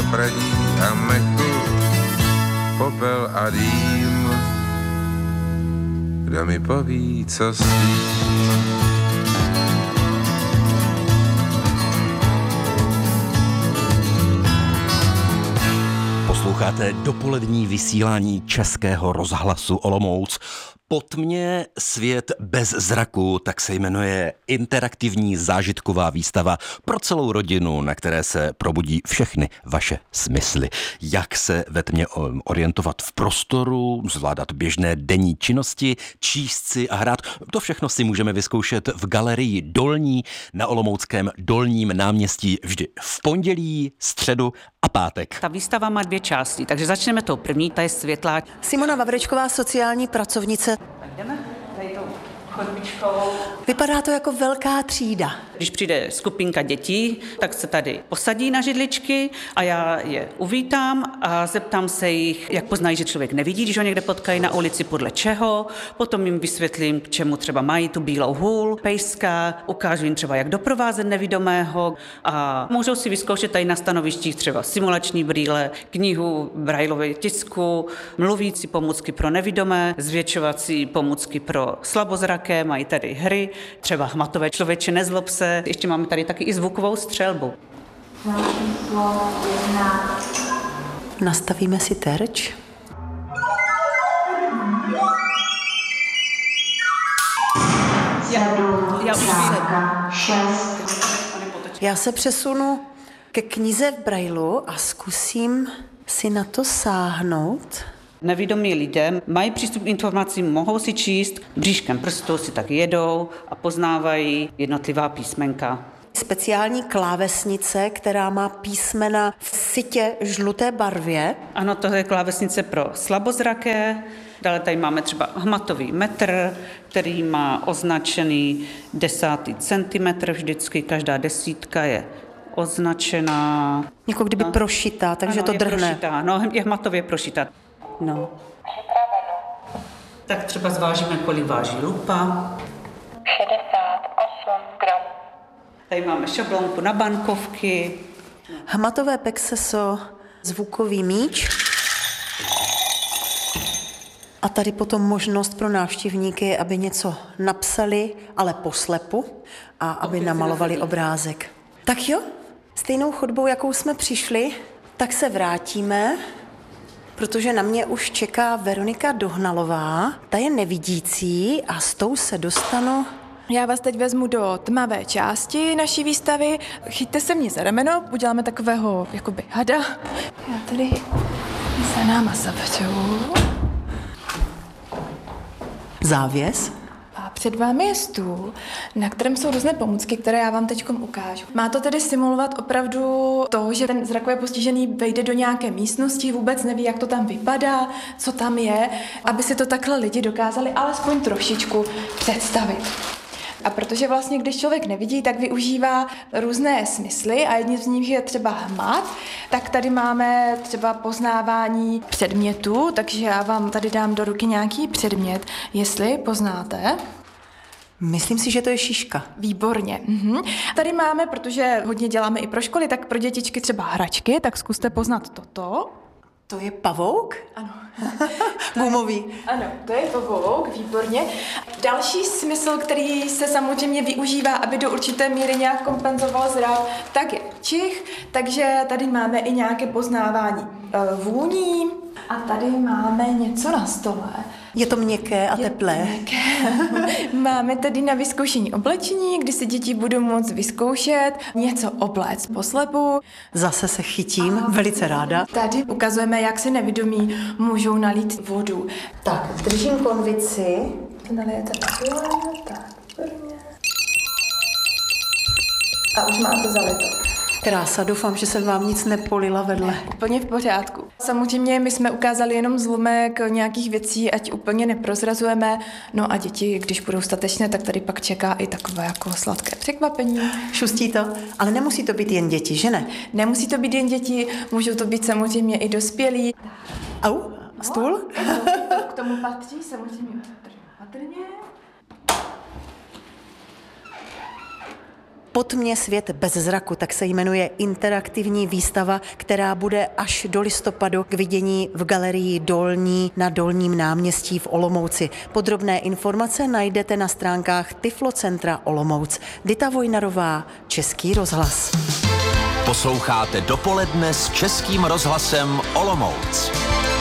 pradí a mechu, popel a dým. Kdo mi poví, co s tím? Posloucháte dopolední vysílání Českého rozhlasu Olomouc. Po tmě svět bez zraku, tak se jmenuje interaktivní zážitková výstava pro celou rodinu, na které se probudí všechny vaše smysly. Jak se ve tmě orientovat v prostoru, zvládat běžné denní činnosti, číst si a hrát. To všechno si můžeme vyzkoušet v galerii Dolní na olomouckém Dolním náměstí vždy v pondělí, středu a pátek. Ta výstava má 2 části, takže začneme tou první, ta je světlá. Simona Vavrečková, sociální pracovnice. Jdeme tady tou chodbičkou. Vypadá to jako velká třída. Když přijde skupinka dětí, tak se tady posadí na židličky a já je uvítám a zeptám se jich, jak poznají, že člověk nevidí, když ho někde potkají na ulici, podle čeho. Potom jim vysvětlím, k čemu třeba mají tu bílou hůl, pejska, ukážu jim třeba, jak doprovázet nevidomého a můžou si vyzkoušet tady na stanovištích třeba simulační brýle, knihu Braillově tisku, mluvící pomůcky pro nevidomé, zvětšovací pomůcky pro slabozraké, mají tady hry, třeba hmatové člověče nezlob se. Ještě máme tady taky i zvukovou střelbu. Nastavíme si terč. Já se přesunu ke knize v Braillu a zkusím si na to sáhnout. Nevidomí lidé mají přístup k informacím, mohou si číst, bříškem prstu si tak jedou a poznávají jednotlivá písmenka. Speciální klávesnice, která má písmena v sytě žluté barvě. Ano, to je klávesnice pro slabozraké. Dále tady máme třeba hmatový metr, který má označený 10. centimetr vždycky, každá desítka je označená. Jako kdyby prošitá, takže ano, to je drhne. Prošitá, no, je hmatově prošitá. No. Tak třeba zvážíme, kolik váží lupa. 68 gramů. Tady máme šablonku na bankovky. Hmatové pexeso, zvukový míč. A tady potom možnost pro návštěvníky, aby něco napsali, ale poslepu, a aby namalovali obrázek. Tak jo, stejnou chodbou, jakou jsme přišli, tak se vrátíme, protože na mě už čeká Veronika Dohnalová. Ta je nevidící a s tou se dostanu. Já vás teď vezmu do tmavé části naší výstavy. Chyťte se mě za rameno, uděláme takového jakoby hada. Já tady za náma zavřu. Závěs. A před vámi je stůl, na kterém jsou různé pomůcky, které já vám teď ukážu. Má to tedy simulovat opravdu to, že ten zrakově postižený vejde do nějaké místnosti, vůbec neví, jak to tam vypadá, co tam je, aby si to takhle lidi dokázali alespoň trošičku představit. A protože vlastně, když člověk nevidí, tak využívá různé smysly a jedním z nich je třeba hmat, tak tady máme třeba poznávání předmětů, takže já vám tady dám do ruky nějaký předmět, jestli poznáte. Myslím si, že to je šiška. Výborně. Tady máme, protože hodně děláme i pro školy, tak pro dětičky třeba hračky, tak zkuste poznat toto. To je pavouk? Ano. Gumový. Ano, to je pavouk, výborně. Další smysl, který se samozřejmě využívá, aby do určité míry nějak kompenzoval zrak, tak je čich, takže tady máme i nějaké poznávání vůní a tady máme něco na stole. Je to měkké a teplé. Máme tady na vyzkoušení oblečení, kdy si děti budou moct vyzkoušet něco obléct poslepu. Zase se chytím, velice ráda. Tady ukazujeme, jak si nevidomí můžou nalít vodu. Tak, držím konvici. Nalijete takhle, tak, výborně. A už máte zalito. Krása, doufám, že jsem vám nic nepolila vedle. Úplně v pořádku. Samozřejmě my jsme ukázali jenom zlomek nějakých věcí, ať úplně neprozrazujeme. No a děti, když budou statečné, tak tady pak čeká i takové jako sladké překvapení. Šustí to, ale nemusí to být jen děti, že ne? Nemusí to být jen děti, můžou to být samozřejmě i dospělí. Au, stůl? K tomu patří samozřejmě patrně. Pod mě svět bez zraku, tak se jmenuje interaktivní výstava, která bude až do listopadu k vidění v galerii Dolní na Dolním náměstí v Olomouci. Podrobné informace najdete na stránkách Tyflocentra Olomouc. Dita Vojnarová, Český rozhlas. Posloucháte Dopoledne s Českým rozhlasem Olomouc.